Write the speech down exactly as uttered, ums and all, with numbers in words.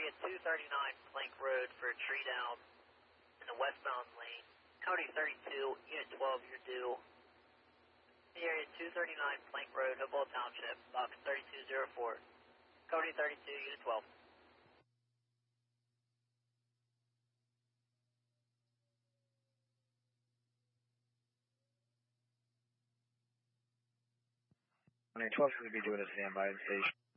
area two thirty-nine Plank Road for a tree down in the westbound lane. Cody thirty-two, Unit twelve, you're due. Area two thirty-nine Plank Road, Hopewell Township, box thirty-two oh four. Cody thirty-two, Unit twelve. Unit twelve is going to be doing a standby at the station.